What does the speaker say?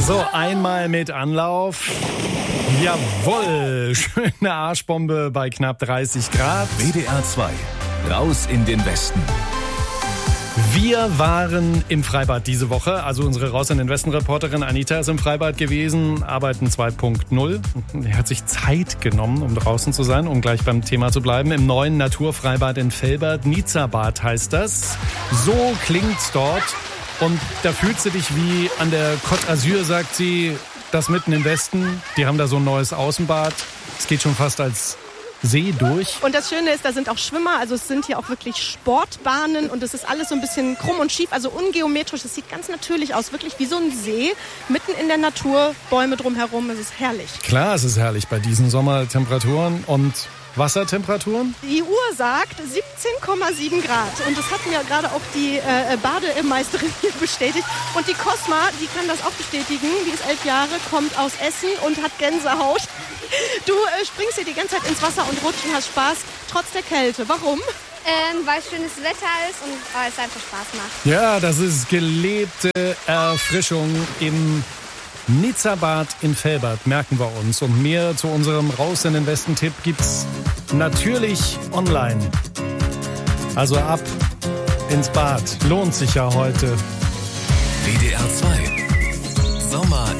So, einmal mit Anlauf. Jawohl, schöne Arschbombe bei knapp 30 Grad. WDR 2, raus in den Westen. Wir waren im Freibad diese Woche, also unsere Raus in den Westen-Reporterin Anita ist im Freibad gewesen, Arbeiten 2.0. Er hat sich Zeit genommen, um draußen zu sein, um gleich beim Thema zu bleiben. Im neuen Naturfreibad in Velbert, Nizza-Bad heißt das. So klingt's dort und da fühlst du dich wie an der Côte d'Azur, sagt sie, das mitten im Westen. Die haben da so ein neues Außenbad. Es geht schon fast als See durch. Und das Schöne ist, da sind auch Schwimmer, also es sind hier auch wirklich Sportbahnen und es ist alles so ein bisschen krumm und schief, also ungeometrisch. Es sieht ganz natürlich aus, wirklich wie so ein See, mitten in der Natur, Bäume drumherum, es ist herrlich. Klar, es ist herrlich bei diesen Sommertemperaturen und Wassertemperaturen? Die Uhr sagt 17,7 Grad und das hat mir gerade auch die Bademeisterin hier bestätigt. Und die Cosma, die kann das auch bestätigen, die ist 11 Jahre, kommt aus Essen und hat Gänsehaut. Du springst hier die ganze Zeit ins Wasser und rutscht und hast Spaß, trotz der Kälte. Warum? Weil schönes Wetter ist und es einfach Spaß macht. Ja, das ist gelebte Erfrischung im Nizza-Bad in Velbert, merken wir uns. Und mehr zu unserem Raus in den Westen-Tipp gibt's natürlich online. Also ab ins Bad. Lohnt sich ja heute. WDR 2, Sommer